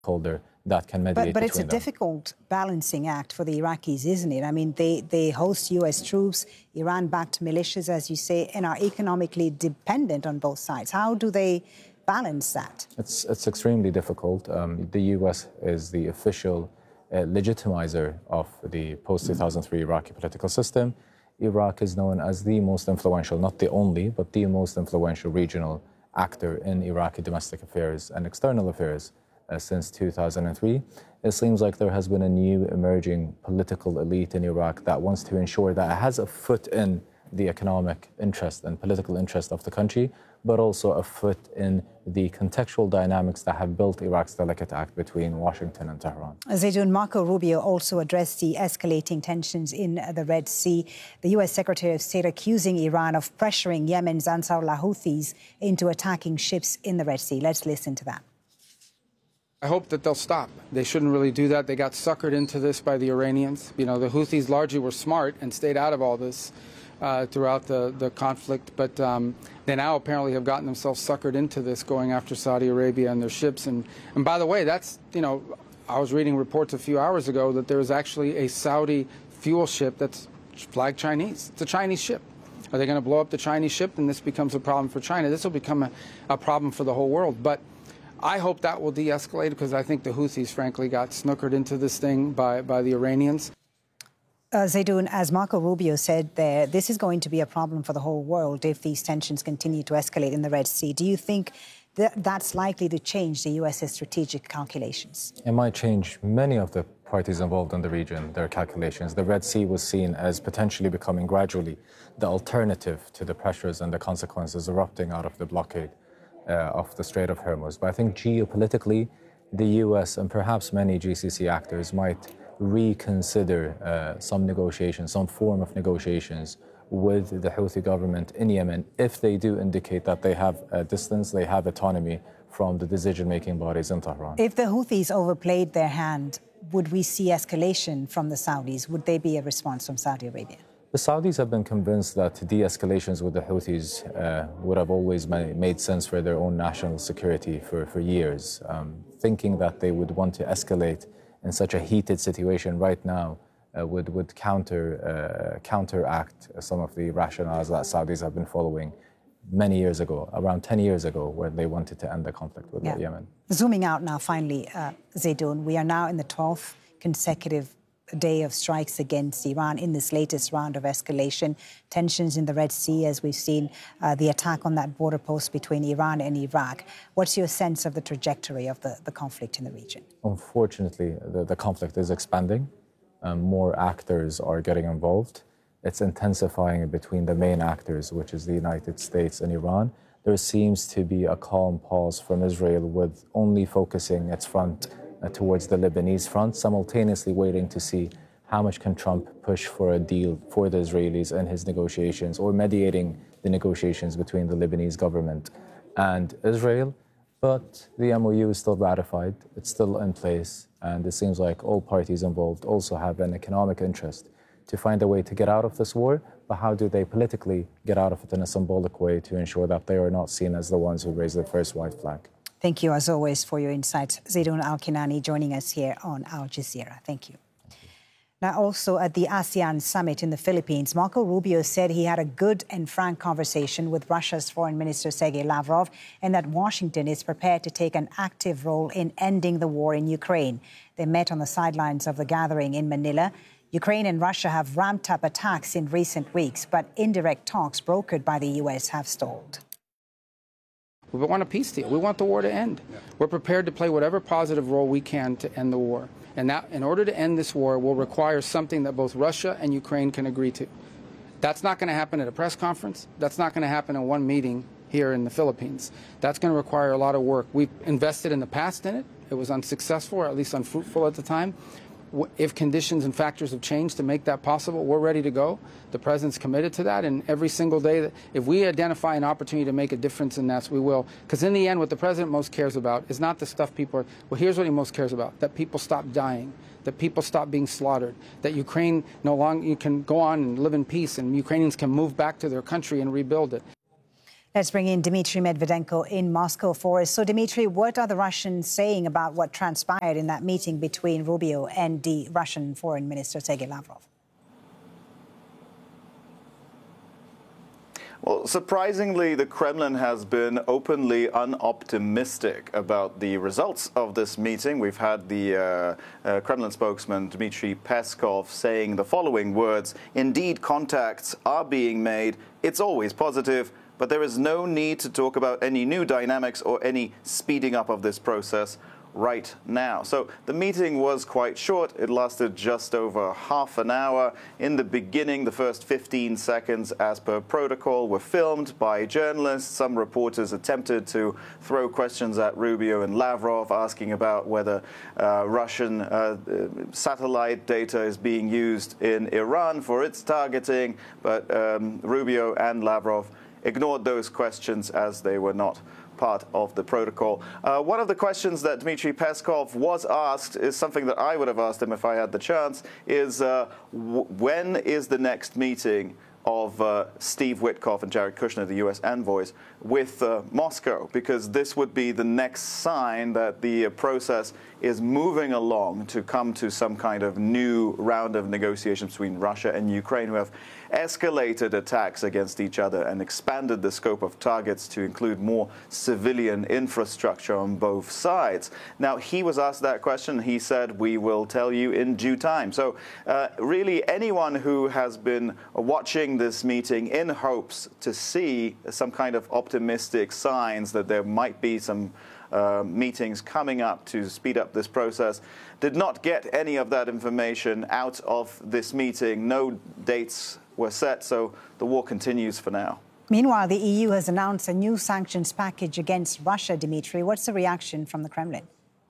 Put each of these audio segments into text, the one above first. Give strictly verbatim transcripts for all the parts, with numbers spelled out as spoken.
holder that can mediate But, but it's a them. difficult balancing act for the Iraqis, isn't it? I mean, they, they host U S troops, Iran-backed militias, as you say, and are economically dependent on both sides. How do they balance that? It's, it's extremely difficult. Um, the U S is the official uh, legitimizer of the post two thousand three Iraqi political system. Iraq is known as the most influential, not the only, but the most influential regional actor in Iraqi domestic affairs and external affairs uh, since two thousand three. It seems like there has been a new emerging political elite in Iraq that wants to ensure that it has a foot in the economic interest and political interest of the country, but also a foot in the contextual dynamics that have built Iraq's delicate act between Washington and Tehran. Zaitoun, Marco Rubio also addressed the escalating tensions in the Red Sea. The U S Secretary of State accusing Iran of pressuring Yemen's Ansarullah Houthis into attacking ships in the Red Sea. Let's listen to that. I hope that they'll stop. They shouldn't really do that. They got suckered into this by the Iranians. You know, the Houthis largely were smart and stayed out of all this uh, throughout the, the conflict. But um, they now apparently have gotten themselves suckered into this, going after Saudi Arabia and their ships. And, and by the way, that's, you know, I was reading reports a few hours ago that there is actually a Saudi fuel ship that's flagged Chinese. It's a Chinese ship. Are they going to blow up the Chinese ship? Then this becomes a problem for China. This will become a, a problem for the whole world. But I hope that will de-escalate, because I think the Houthis, frankly, got snookered into this thing by, by the Iranians. Uh, Zaitoun, as Marco Rubio said there, this is going to be a problem for the whole world if these tensions continue to escalate in the Red Sea. Do you think that that's likely to change the U S's strategic calculations? It might change many of the parties involved in the region, their calculations. The Red Sea was seen as potentially becoming gradually the alternative to the pressures and the consequences erupting out of the blockade Uh, of the Strait of Hormuz. But I think geopolitically, the U S and perhaps many G C C actors might reconsider uh, some negotiations, some form of negotiations with the Houthi government in Yemen, if they do indicate that they have a distance, they have autonomy from the decision-making bodies in Tehran. If the Houthis overplayed their hand, would we see escalation from the Saudis? Would there be a response from Saudi Arabia? The Saudis have been convinced that de-escalations with the Houthis uh, would have always ma made sense for their own national security for, for years. Um, thinking that they would want to escalate in such a heated situation right now uh, would, would counter, uh, counteract some of the rationales that Saudis have been following many years ago, around ten years ago, where they wanted to end the conflict with yeah. Yemen. Zooming out now, finally, uh, Zaitoun, we are now in the twelfth consecutive day of strikes against Iran in this latest round of escalation. Tensions in the Red Sea, as we've seen, uh, the attack on that border post between Iran and Iraq. What's your sense of the trajectory of the, the conflict in the region? Unfortunately, the, the conflict is expanding. Um, more actors are getting involved. It's intensifying between the main actors, which is the United States and Iran. There seems to be a calm pause from Israel, with only focusing its front Uh, towards the Lebanese front, simultaneously waiting to see how much can Trump push for a deal for the Israelis in his negotiations, or mediating the negotiations between the Lebanese government and Israel. But the M O U is still ratified, it's still in place, and it seems like all parties involved also have an economic interest to find a way to get out of this war. But how do they politically get out of it in a symbolic way to ensure that they are not seen as the ones who raised the first white flag? Thank you, as always, for your insights. Zaitoun Al-Kinani joining us here on Al Jazeera. Thank you. Now, also at the ASEAN summit in the Philippines, Marco Rubio said he had a good and frank conversation with Russia's Foreign Minister Sergei Lavrov, and that Washington is prepared to take an active role in ending the war in Ukraine. They met on the sidelines of the gathering in Manila. Ukraine and Russia have ramped up attacks in recent weeks, but indirect talks brokered by the U S have stalled. We want a peace deal. We want the war to end. We're prepared to play whatever positive role we can to end the war. And that, in order to end this war, will require something that both Russia and Ukraine can agree to. That's not going to happen at a press conference. That's not going to happen in one meeting here in the Philippines. That's going to require a lot of work. We've invested in the past in it. It was unsuccessful, or at least unfruitful at the time. If conditions and factors have changed to make that possible, we're ready to go. The president's committed to that, and every single day, that if we identify an opportunity to make a difference in that, we will. Because in the end, what the president most cares about is not the stuff people are. Well, here's what he most cares about: that people stop dying, that people stop being slaughtered, that Ukraine no longer you can go on and live in peace, and Ukrainians can move back to their country and rebuild it. Let's bring in Dmitry Medvedenko in Moscow for us. So, Dmitry, what are the Russians saying about what transpired in that meeting between Rubio and the Russian Foreign Minister, Sergei Lavrov? Well, surprisingly, the Kremlin has been openly unoptimistic about the results of this meeting. We've had the uh, uh, Kremlin spokesman, Dmitry Peskov, saying the following words: "Indeed, contacts are being made. It's always positive, but there is no need to talk about any new dynamics or any speeding up of this process right now." So the meeting was quite short. It lasted just over half an hour. In the beginning, the first fifteen seconds, as per protocol, were filmed by journalists. Some reporters attempted to throw questions at Rubio and Lavrov, asking about whether uh, Russian uh, satellite data is being used in Iran for its targeting. But um, Rubio and Lavrov ignored those questions as they were not part of the protocol. Uh, one of the questions that Dmitry Peskov was asked is something that I would have asked him if I had the chance, is uh, w when is the next meeting of uh, Steve Witkoff and Jared Kushner, the U S envoys, with uh, Moscow, because this would be the next sign that the uh, process is moving along to come to some kind of new round of negotiations between Russia and Ukraine, who have escalated attacks against each other and expanded the scope of targets to include more civilian infrastructure on both sides. Now, he was asked that question. He said, "We will tell you in due time." So uh, really, anyone who has been watching this meeting in hopes to see some kind of optimistic signs that there might be some Uh, meetings coming up to speed up this process did not get any of that information out of this meeting. No dates were set, so the war continues for now. Meanwhile, the E U has announced a new sanctions package against Russia, Dmitry. What's the reaction from the Kremlin?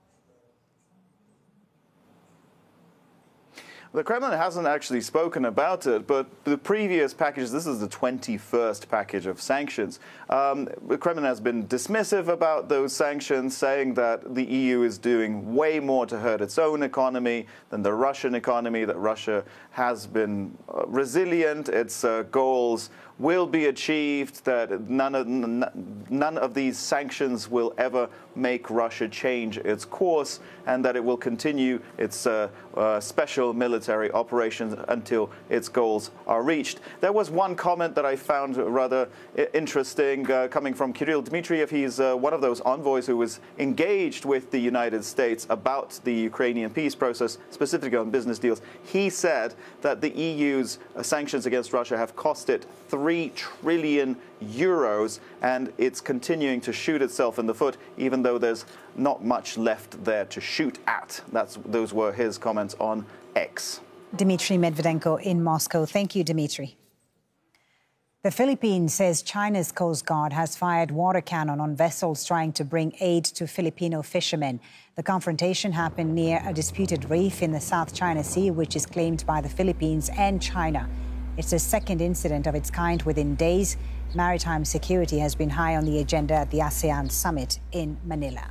The Kremlin hasn't actually spoken about it, but the previous package, this is the twenty-first package of sanctions. Um, the Kremlin has been dismissive about those sanctions, saying that the E U is doing way more to hurt its own economy than the Russian economy, that Russia has been uh, resilient, its uh, goals will be achieved, that none of, none of these sanctions will ever make Russia change its course, and that it will continue its uh, uh, special military operations until its goals are reached. There was one comment that I found rather interesting uh, coming from Kirill Dmitriev. He's uh, one of those envoys who was engaged with the United States about the Ukrainian peace process, specifically on business deals. He said that the E U's uh, sanctions against Russia have cost it three trillion euros, and it's continuing to shoot itself in the foot, even though there's not much left there to shoot at. That's, those were his comments on X. Dmitry Medvedenko in Moscow. Thank you, Dmitry. The Philippines says China's Coast Guard has fired water cannon on vessels trying to bring aid to Filipino fishermen. The confrontation happened near a disputed reef in the South China Sea, which is claimed by the Philippines and China. It's the second incident of its kind within days. Maritime security has been high on the agenda at the ASEAN summit in Manila.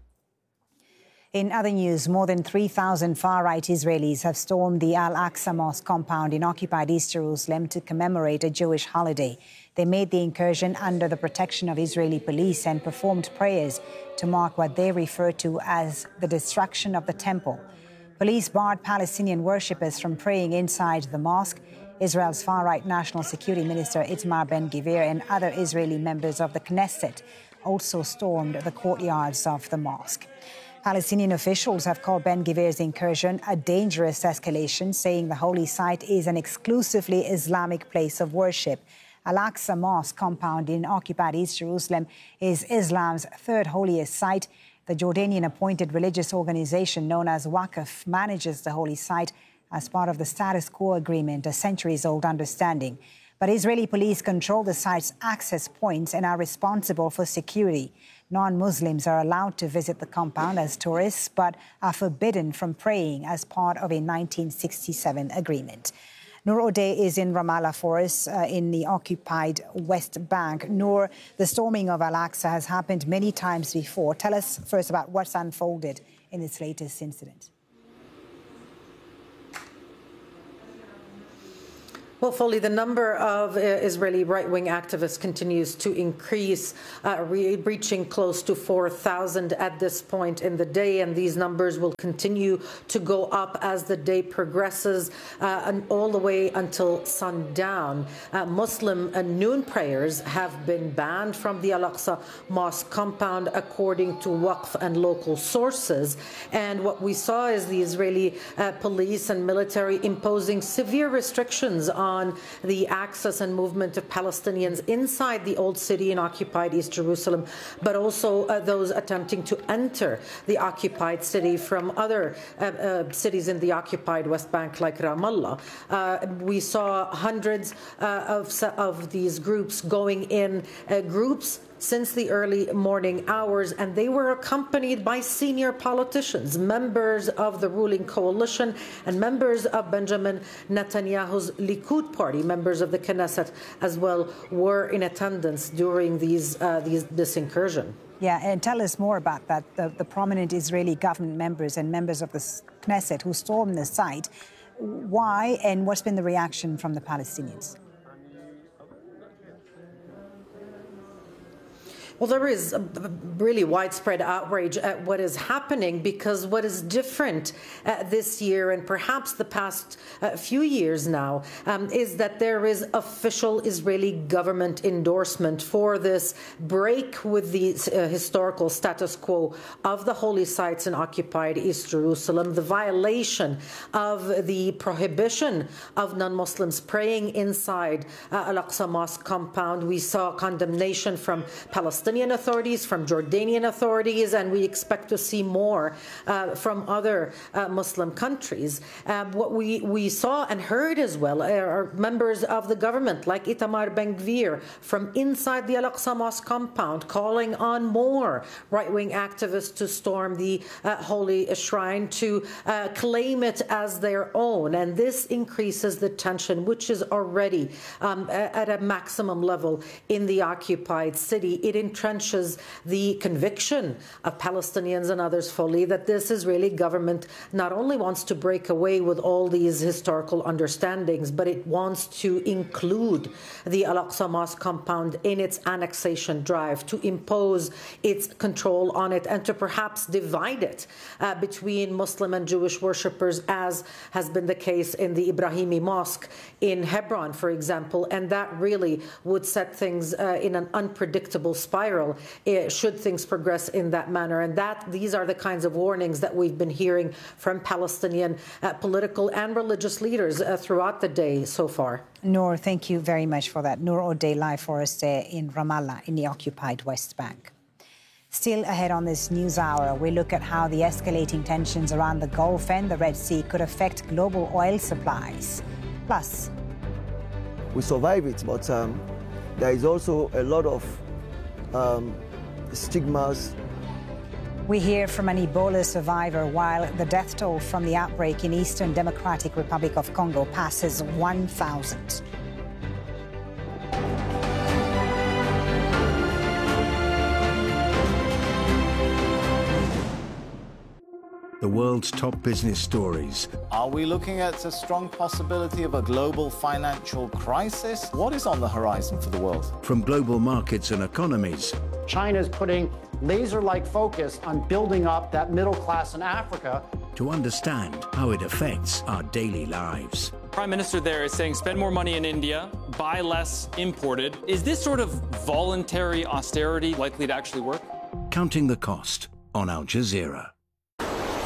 In other news, more than three thousand far-right Israelis have stormed the Al-Aqsa Mosque compound in occupied East Jerusalem to commemorate a Jewish holiday. They made the incursion under the protection of Israeli police and performed prayers to mark what they refer to as the destruction of the temple. Police barred Palestinian worshippers from praying inside the mosque. Israel's far-right National Security Minister Itamar Ben-Gvir and other Israeli members of the Knesset also stormed the courtyards of the mosque. Palestinian officials have called Ben-Gvir's incursion a dangerous escalation, saying the holy site is an exclusively Islamic place of worship. Al-Aqsa Mosque compound in occupied East Jerusalem is Islam's third holiest site. The Jordanian-appointed religious organization known as Waqf manages the holy site as part of the status quo agreement, a centuries-old understanding. But Israeli police control the site's access points and are responsible for security. Non-Muslims are allowed to visit the compound as tourists, but are forbidden from praying as part of a nineteen sixty-seven agreement. Noor Odeh is in Ramallah for us uh, in the occupied West Bank. Noor, the storming of Al-Aqsa has happened many times before. Tell us first about what's unfolded in this latest incident. Well, Foley, the number of uh, Israeli right-wing activists continues to increase, uh, re reaching close to four thousand at this point in the day, and these numbers will continue to go up as the day progresses, uh, and all the way until sundown. Uh, Muslim uh, noon prayers have been banned from the Al-Aqsa Mosque compound, according to Waqf and local sources. And what we saw is the Israeli uh, police and military imposing severe restrictions on on the access and movement of Palestinians inside the old city in occupied East Jerusalem, but also uh, those attempting to enter the occupied city from other uh, uh, cities in the occupied West Bank, like Ramallah. Uh, we saw hundreds uh, of, of these groups going in uh, groups since the early morning hours, and they were accompanied by senior politicians, members of the ruling coalition, and members of Benjamin Netanyahu's Likud party. Members of the Knesset as well were in attendance during these, uh, these this incursion. Yeah, and tell us more about that, the, the prominent Israeli government members and members of the Knesset who stormed the site. Why, and what's been the reaction from the Palestinians? Well, there is a really widespread outrage at what is happening, because what is different uh, this year, and perhaps the past uh, few years now, um, is that there is official Israeli government endorsement for this break with the uh, historical status quo of the holy sites in occupied East Jerusalem, the violation of the prohibition of non-Muslims praying inside uh, Al-Aqsa Mosque compound. We saw condemnation from Palestinian authorities, from Jordanian authorities, and we expect to see more uh, from other uh, Muslim countries. Uh, what we, we saw and heard as well are members of the government, like Itamar Ben-Gvir, from inside the Al-Aqsa Mosque compound, calling on more right-wing activists to storm the uh, holy shrine, to uh, claim it as their own. And this increases the tension, which is already um, at a maximum level in the occupied city. It entrenches the conviction of Palestinians and others fully that this Israeli government not only wants to break away with all these historical understandings, but it wants to include the Al-Aqsa Mosque compound in its annexation drive, to impose its control on it, and to perhaps divide it uh, between Muslim and Jewish worshippers, as has been the case in the Ibrahimi Mosque in Hebron, for example. And that really would set things uh, in an unpredictable spiral uh, should things progress in that manner. And that these are the kinds of warnings that we've been hearing from Palestinian uh, political and religious leaders uh, throughout the day so far. Noor, thank you very much for that. Noor O'Day live for us there in Ramallah, in the occupied West Bank. Still ahead on this news hour, we look at how the escalating tensions around the Gulf and the Red Sea could affect global oil supplies. Plus, we survive it, but um, there is also a lot of um, stigmas. We hear from an Ebola survivor while the death toll from the outbreak in Eastern Democratic Republic of Congo passes one thousand. The world's top business stories. Are we looking at a strong possibility of a global financial crisis? What is on the horizon for the world? From global markets and economies. China's putting laser-like focus on building up that middle class in Africa. To understand how it affects our daily lives. Prime Minister there is saying spend more money in India, buy less imported. Is this sort of voluntary austerity likely to actually work? Counting the Cost on Al Jazeera.